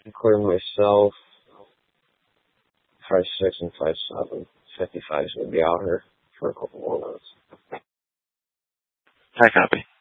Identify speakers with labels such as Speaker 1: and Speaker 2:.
Speaker 1: Including myself, 5'6" and 5'7". 55's gonna be out here for a couple more months.
Speaker 2: I copy.